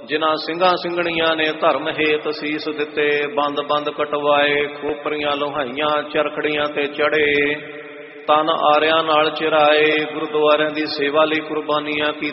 ਜਿਨ੍ਹਾਂ ਸਿੰਘਾਂ ਸਿੰਘਣੀਆਂ ਨੇ ਧਰਮ ਹੇਤ ਸੀਸ ਦਿੱਤੇ, ਬੰਦ ਬੰਦ ਕਟਵਾਏ, ਖੋਪਰੀਆਂ ਲੋਹਾਈਆਂ, ਚਰਖੜੀਆਂ ਤੇ ਚੜੇ, ਤਨ ਆਰਿਆਂ ਨਾਲ ਚਿਰਾਏ, ਗੁਰਦੁਆਰਿਆਂ ਦੀ ਸੇਵਾ ਲਈ ਕੁਰਬਾਨੀਆਂ ਕੀਤੀਆਂ।